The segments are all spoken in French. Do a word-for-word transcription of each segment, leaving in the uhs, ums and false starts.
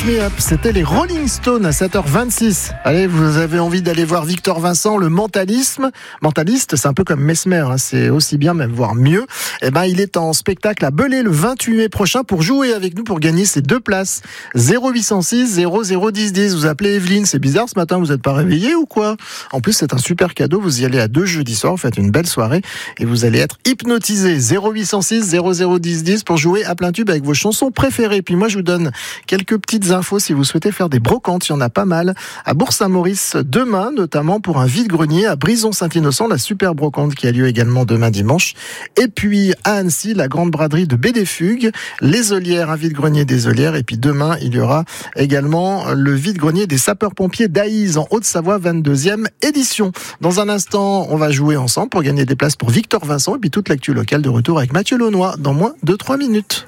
Wake Me Up, c'était les Rolling Stones à sept heures vingt-six. Allez, vous avez envie d'aller voir Victor Vincent, le mentalisme. Mentaliste, c'est un peu comme Mesmer, hein, c'est aussi bien, même voire mieux. Eh ben, il est en spectacle à Belay le vingt-huit mai prochain pour jouer avec nous, pour gagner ces deux places. zéro huit cent six zéro zéro dix dix. Vous appelez Evelyne, c'est bizarre ce matin, vous n'êtes pas réveillé ou quoi? En plus, c'est un super cadeau, vous y allez à deux jeudi soir, vous faites une belle soirée et vous allez être hypnotisé. zéro huit cent six zéro zéro dix dix pour jouer à plein tube avec vos chansons préférées. Puis moi, je vous donne quelques petites infos si vous souhaitez faire des brocantes, il y en a pas mal. À Bourg-Saint-Maurice, demain, notamment pour un vide-grenier. À Brison-Saint-Innocent, la super brocante qui a lieu également demain dimanche. Et puis à Annecy, la grande braderie de Baie des Fugues, les Olières, un vide-grenier des Olières. Et puis demain, il y aura également le vide-grenier des sapeurs-pompiers d'Aïs en Haute-Savoie, vingt-deuxième édition. Dans un instant, on va jouer ensemble pour gagner des places pour Victor Vincent et puis toute l'actu locale de retour avec Mathieu Launois dans moins de trois minutes.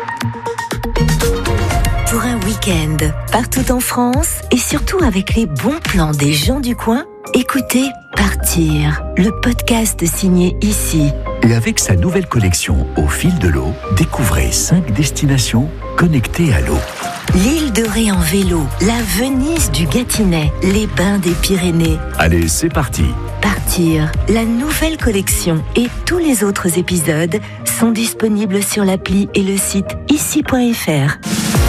Pour un week-end, partout en France et surtout avec les bons plans des gens du coin, écoutez Partir, le podcast signé Ici. Et avec sa nouvelle collection Au fil de l'eau, découvrez cinq destinations connectées à l'eau. L'île de Ré en vélo, la Venise du Gâtinais, les bains des Pyrénées. Allez, c'est parti. Partir, la nouvelle collection et tous les autres épisodes sont disponibles sur l'appli et le site ici point f r.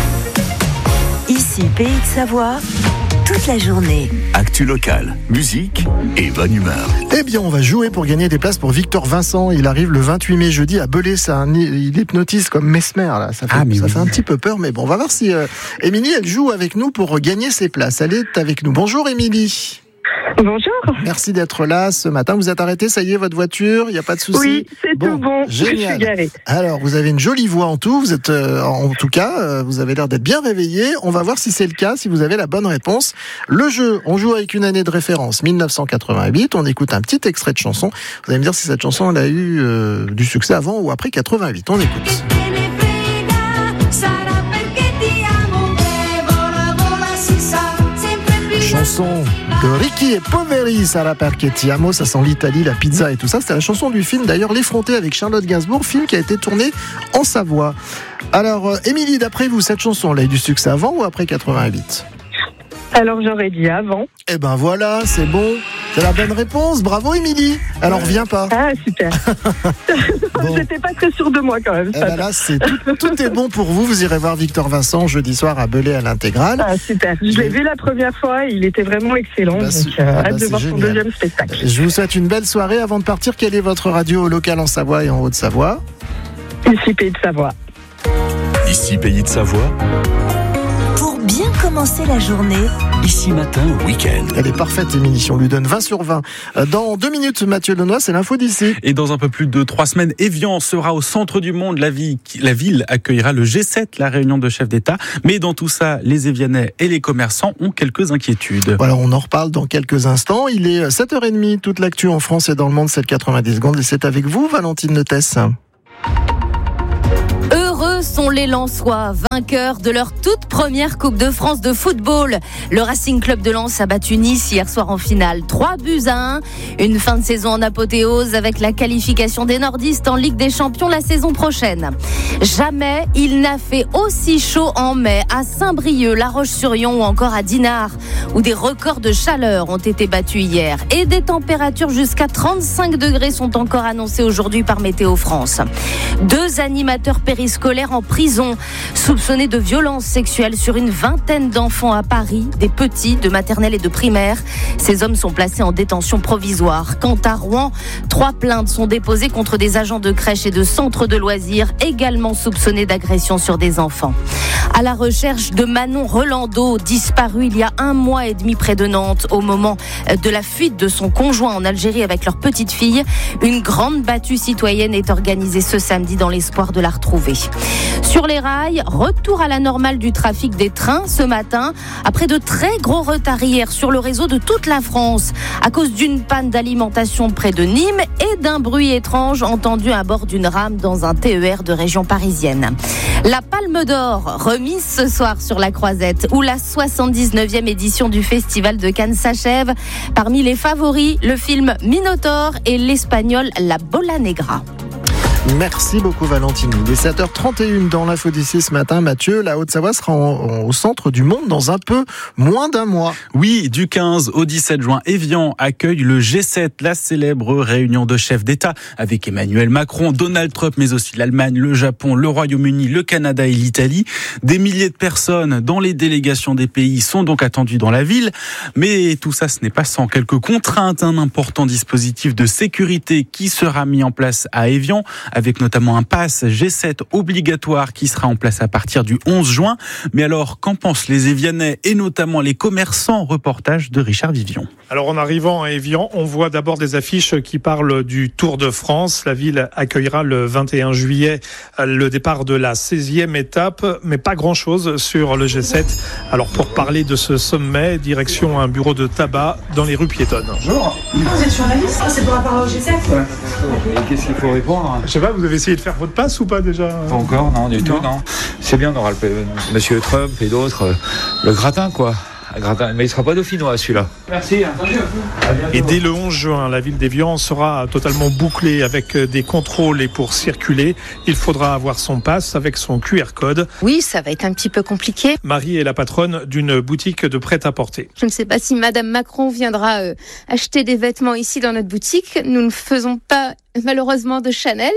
Ici, Pays de Savoie, toute la journée. Actu locale, musique et bonne humeur. Eh bien, on va jouer pour gagner des places pour Victor Vincent. Il arrive le vingt-huit mai jeudi à Belay. Ça, il hypnotise comme Mesmer, là. Ça fait, ah, ça oui. fait un petit peu peur, mais bon, on va voir si euh, Émilie, elle joue avec nous pour gagner ses places. Elle est avec nous. Bonjour, Émilie. Bonjour. Merci d'être là ce matin. Vous êtes arrêté, ça y est, votre voiture, il n'y a pas de souci? Oui, c'est bon, tout bon. Génial. Je suis garée. Alors, vous avez une jolie voix en tout. Vous êtes, euh, en tout cas, euh, vous avez l'air d'être bien réveillé. On va voir si c'est le cas, si vous avez la bonne réponse. Le jeu, on joue avec une année de référence, dix-neuf cent quatre-vingt-huit. On écoute un petit extrait de chanson. Vous allez me dire si cette chanson, elle a eu euh, du succès avant ou après quatre-vingt-huit. On écoute. Chanson de Ricky et Poveri, Sarà perché ti amo, ça sent l'Italie, la pizza et tout ça. C'était la chanson du film, d'ailleurs, L'Effronté avec Charlotte Gainsbourg, film qui a été tourné en Savoie. Alors, euh, Émilie, d'après vous, cette chanson, elle a eu du succès avant ou après quatre-vingt-huit? Alors, j'aurais dit avant. Eh ben voilà, c'est bon. C'est la bonne réponse. Bravo, Émilie. Elle en revient pas. Ah, super. Bon. J'étais pas très sûre de moi quand même. Eh ben là, c'est tout, tout est bon pour vous. Vous irez voir Victor Vincent jeudi soir à Belay à l'Intégrale. Ah, super. Je l'ai vu la première fois. Il était vraiment excellent. Bah, donc, euh, ah, bah, hâte de voir génial. son deuxième spectacle. Je vous souhaite une belle soirée. Avant de partir, quelle est votre radio locale en Savoie et en Haute-Savoie? Ici, Pays de Savoie. Ici, Pays de Savoie. Pour bien commencer la journée, Ici matin, week-end. Elle est parfaite, Émilie. On lui donne vingt sur vingt. Dans deux minutes, Mathieu Launois, c'est l'info d'ici. Et dans un peu plus de trois semaines, Évian sera au centre du monde. La ville, la ville accueillera le G sept, la réunion de chefs d'État. Mais dans tout ça, les Évianais et les commerçants ont quelques inquiétudes. Voilà, on en reparle dans quelques instants. Il est sept heures trente. Toute l'actu en France et dans le monde, c'est le quatre-vingt-dix secondes. Et c'est avec vous, Valentine Netès. Heureux sont les Lensois, vainqueurs de leur toute première Coupe de France de football. Le Racing Club de Lens a battu Nice hier soir en finale, trois buts à un. Une fin de saison en apothéose avec la qualification des nordistes en Ligue des Champions la saison prochaine. Jamais il n'a fait aussi chaud en mai à Saint-Brieuc, La Roche-sur-Yon ou encore à Dinard, où des records de chaleur ont été battus hier. Et des températures jusqu'à trente-cinq degrés sont encore annoncées aujourd'hui par Météo France. Deux animateurs périscolaires en prison, soupçonnés de violences sexuelles sur une vingtaine d'enfants à Paris, des petits de maternelle et de primaire. Ces hommes sont placés en détention provisoire. Quant à Rouen, trois plaintes sont déposées contre des agents de crèche et de centres de loisirs, également soupçonnés d'agression sur des enfants. À la recherche de Manon Rolando, disparue il y a un mois et demi près de Nantes, au moment de la fuite de son conjoint en Algérie avec leur petite fille. Une grande battue citoyenne est organisée ce samedi dans l'espoir de la retrouver. Sur les rails, retour à la normale du trafic des trains ce matin, après de très gros retards hier sur le réseau de toute la France, à cause d'une panne d'alimentation près de Nîmes et d'un bruit étrange entendu à bord d'une rame dans un T E R de région parisienne. La Palme d'Or, remise ce soir sur la Croisette, où la soixante-dix-neuvième édition du Festival de Cannes s'achève. Parmi les favoris, le film Minotaure et l'espagnol La Bola Negra. Merci beaucoup Valentine. Il est sept heures trente et une dans l'info d'ici ce matin. Mathieu, la Haute-Savoie sera en, en, au centre du monde dans un peu moins d'un mois. Oui, du quinze au dix-sept juin, Évian accueille le G sept, la célèbre réunion de chefs d'État avec Emmanuel Macron, Donald Trump, mais aussi l'Allemagne, le Japon, le Royaume-Uni, le Canada et l'Italie. Des milliers de personnes dans les délégations des pays sont donc attendues dans la ville. Mais tout ça, ce n'est pas sans quelques contraintes. Un important dispositif de sécurité qui sera mis en place à Évian, avec notamment un pass G sept obligatoire qui sera en place à partir du onze juin. Mais alors, qu'en pensent les Évianais et notamment les commerçants? Reportage de Richard Vivion. Alors, en arrivant à Évian, on voit d'abord des affiches qui parlent du Tour de France. La ville accueillera le vingt et un juillet le départ de la seizième étape, mais pas grand-chose sur le G sept. Alors, pour parler de ce sommet, direction un bureau de tabac dans les rues piétonnes. Bonjour. Vous êtes journaliste? C'est pour rapport au G sept? Ouais. Et qu'est-ce qu'il faut répondre? Je sais pas, vous avez essayé de faire votre passe ou pas déjà? Pas encore, non, du non. tout, non. C'est bien, on aura le, monsieur Trump et d'autres, le gratin, quoi. Gratin. Mais il ne sera pas dauphinois, celui-là. Merci. Et dès le onze juin, la ville d'Évian sera totalement bouclée avec des contrôles et pour circuler, il faudra avoir son pass avec son Q R code. Oui, ça va être un petit peu compliqué. Marie est la patronne d'une boutique de prêt-à-porter. Je ne sais pas si Madame Macron viendra euh, acheter des vêtements ici dans notre boutique. Nous ne faisons pas malheureusement de Chanel.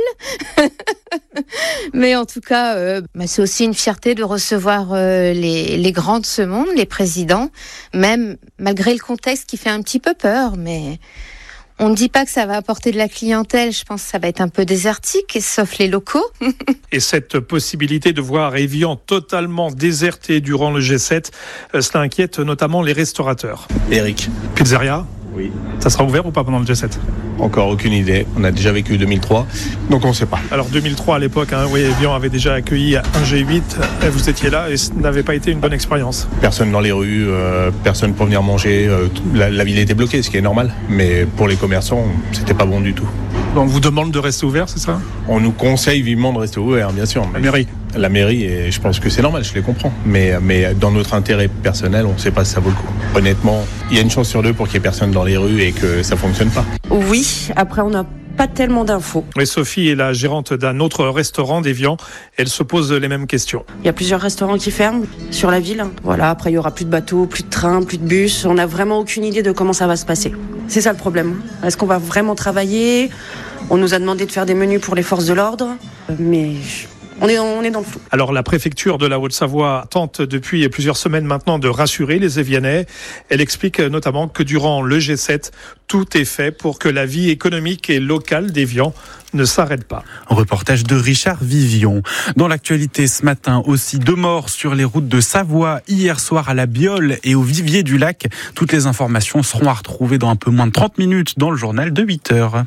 Mais en tout cas, euh, bah, c'est aussi une fierté de recevoir euh, les, les grands de ce monde, les présidents, même malgré le contexte qui fait un petit peu peur. Mais on ne dit pas que ça va apporter de la clientèle. Je pense que ça va être un peu désertique, sauf les locaux. Et cette possibilité de voir Évian totalement déserté durant le G sept, euh, cela inquiète notamment les restaurateurs. Eric. Pizzeria? Oui. Ça sera ouvert ou pas pendant le G sept? Encore aucune idée. On a déjà vécu deux mille trois, donc on ne sait pas. Alors deux mille trois à l'époque, hein, oui, Évian avait déjà accueilli un G huit. Vous étiez là et ce n'avait pas été une bonne expérience. Personne dans les rues, euh, personne pour venir manger. Euh, la, la ville était bloquée, ce qui est normal. Mais pour les commerçants, c'était pas bon du tout. On vous demande de rester ouvert, c'est ça? On nous conseille vivement de rester ouvert, bien sûr. La mairie. La mairie, et je pense que c'est normal, je les comprends. Mais, mais dans notre intérêt personnel, on ne sait pas si ça vaut le coup. Honnêtement, il y a une chance sur deux pour qu'il n'y ait personne dans les rues et que ça ne fonctionne pas. Oui, après on n'a pas tellement d'infos. Mais Sophie est la gérante d'un autre restaurant d'Évian. Elle se pose les mêmes questions. Il y a plusieurs restaurants qui ferment sur la ville. Voilà, après il y aura plus de bateaux, plus de trains, plus de bus. On n'a vraiment aucune idée de comment ça va se passer. C'est ça le problème. Est-ce qu'on va vraiment travailler? On nous a demandé de faire des menus pour les forces de l'ordre, mais on est, on est dans le flou. Alors la préfecture de la Haute-Savoie tente depuis plusieurs semaines maintenant de rassurer les Évianais. Elle explique notamment que durant le G sept, tout est fait pour que la vie économique et locale d'Évian ne s'arrête pas. Reportage de Richard Vivion. Dans l'actualité ce matin aussi, deux morts sur les routes de Savoie hier soir à la Biole et au Vivier du Lac. Toutes les informations seront à retrouver dans un peu moins de trente minutes dans le journal de huit heures.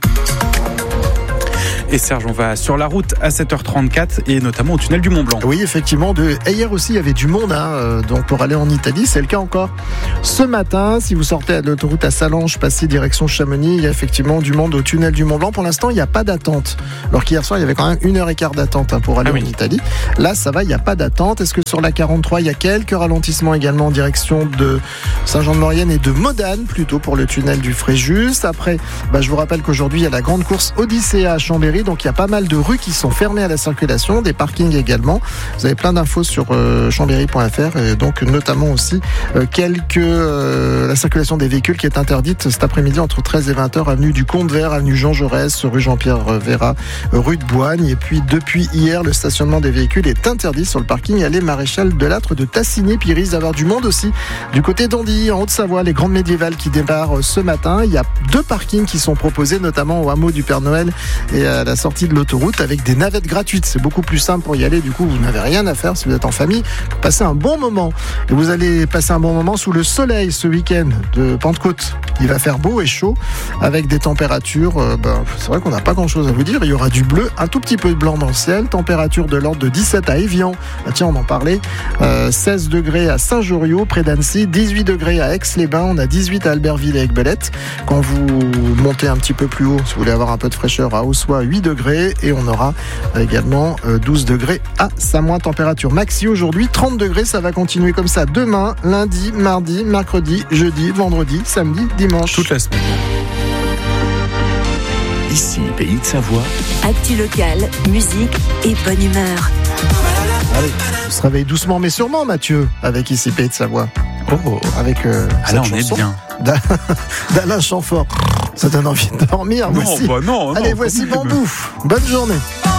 Et Serge, on va sur la route à sept heures trente-quatre et notamment au tunnel du Mont-Blanc. Oui, effectivement. De... Et hier aussi, il y avait du monde hein, donc pour aller en Italie. C'est le cas encore ce matin. Si vous sortez de l'autoroute à Salange, passez direction Chamonix, il y a effectivement du monde au tunnel du Mont-Blanc. Pour l'instant, il n'y a pas d'attente. Alors qu'hier soir, il y avait quand même une heure et quart d'attente hein, pour aller ah oui. en Italie. Là, ça va, il n'y a pas d'attente. Est-ce que sur la quarante-trois, il y a quelques ralentissements également en direction de Saint-Jean-de-Maurienne et de Modane, plutôt pour le tunnel du Fréjus. Après, bah, je vous rappelle qu'aujourd'hui, il y a la grande course Odyssée à Chambéry. Donc il y a pas mal de rues qui sont fermées à la circulation, des parkings également. Vous avez plein d'infos sur euh, chambéry point f r et donc notamment aussi euh, quelques euh, la circulation des véhicules qui est interdite cet après-midi entre treize et vingt heures, avenue du Comte-Vert, avenue Jean Jaurès, rue Jean-Pierre Véra, rue de Boigne. Et puis depuis hier, le stationnement des véhicules est interdit sur le parking allée Maréchal Delattre de Tassigny. Puis il risque d'avoir du monde aussi du côté d'Andilly, en Haute-Savoie, les grandes médiévales qui démarrent ce matin. Il y a deux parkings qui sont proposés, notamment au hameau du Père Noël et à la sortie de l'autoroute avec des navettes gratuites. C'est beaucoup plus simple pour y aller. Du coup, vous n'avez rien à faire si vous êtes en famille. Vous passez un bon moment. Et vous allez passer un bon moment sous le soleil ce week-end de Pentecôte. Il va faire beau et chaud avec des températures. Euh, ben, c'est vrai qu'on n'a pas grand-chose à vous dire. Il y aura du bleu, un tout petit peu de blanc dans le ciel. Température de l'ordre de dix-sept à Évian. Ah, tiens, on en parlait. Euh, seize degrés à Saint-Joriot, près d'Annecy. dix-huit degrés à Aix-les-Bains. On a dix-huit à Albertville et Aiguebelette. Quand vous montez un petit peu plus haut, si vous voulez avoir un peu de fraîcheur, à Ossois, huit degrés. Et on aura également douze degrés à Samoin. Température maxi aujourd'hui, trente degrés. Ça va continuer comme ça demain, lundi, mardi, mercredi, jeudi, vendredi, samedi, dimanche. Toute la semaine. Ici, les Pays de Savoie. Actu locale, musique et bonne humeur. Allez, on se réveille doucement mais sûrement, Mathieu, avec Ici Pays de Savoie. Oh, avec euh, ah cette là, on chanson est bien. d'Alain Chamfort. Ça donne envie de dormir. Non, voici. bah non, Allez, non, voici quand même. Bambou. Bonne journée.